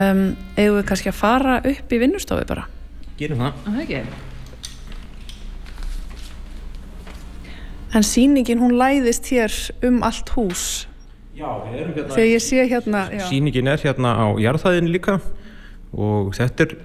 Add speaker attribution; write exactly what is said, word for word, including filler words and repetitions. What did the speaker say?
Speaker 1: um, eigum við kannski að fara upp í vinnustofu bara?
Speaker 2: Gerum það.
Speaker 1: Það ekki. En sýningin hún læðist hér um allt hús.
Speaker 2: Já, við erum hérna.
Speaker 1: Þegar ég sé hérna, já.
Speaker 2: Sýningin er hérna á jarðhæðinni líka og þetta er